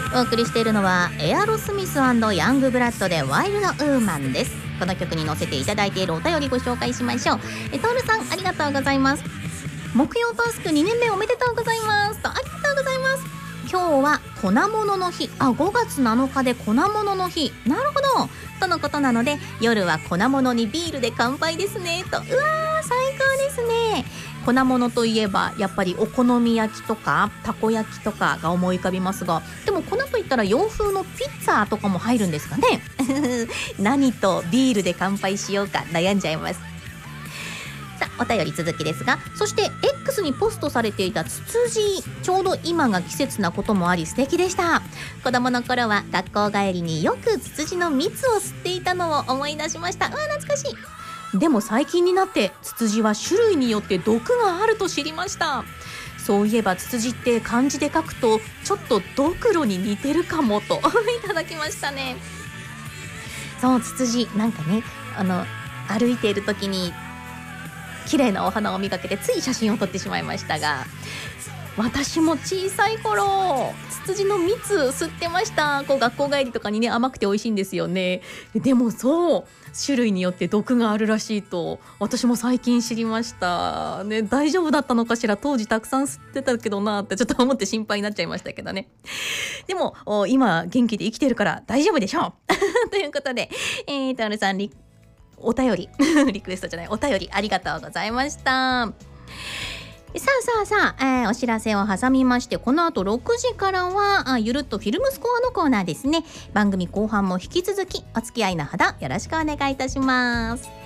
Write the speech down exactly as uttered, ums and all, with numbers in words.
お送りしているのはエアロスミス&ヤングブラッドでワイルドウーマンです。この曲に乗せていただいているお便りご紹介しましょう。えトールさんありがとうございます。木曜タスクにねんめおめでとうございますと、ありがとうございます。今日は粉物の日、あごがつなのかで粉物の日、なるほどとのことなので、夜は粉物にビールで乾杯ですねと。うわー最高ですね。粉物といえばやっぱりお好み焼きとかたこ焼きとかが思い浮かびますが、でも粉といったら洋風のピッツァとかも入るんですかね何とビールで乾杯しようか悩んじゃいます。さあお便り続きですが、そして X にポストされていたツツジ、ちょうど今が季節なこともあり素敵でした。子供の頃は学校帰りによくツツジの蜜を吸っていたのを思い出しました。うわ懐かしい。でも最近になってツツジは種類によって毒があると知りました。そういえばツツジって漢字で書くとちょっとドクロに似てるかもといただきましたね。そうツツジなんかね、あの歩いている時に綺麗なお花を見かけてつい写真を撮ってしまいましたが、私も小さい頃ツツジの蜜吸ってました。こう学校帰りとかにね甘くて美味しいんですよね。でもそう種類によって毒があるらしいと私も最近知りましたね。大丈夫だったのかしら、当時たくさん吸ってたけどなってちょっと思って心配になっちゃいましたけどね。でも今元気で生きてるから大丈夫でしょうということで、えー、トールさんリお便りリクエストじゃないお便りありがとうございました。さあさあさあ、えー、お知らせを挟みまして、この後ろくじからはあゆるっとフィルムスコアのコーナーですね。番組後半も引き続きお付き合いのほどよろしくお願いいたします。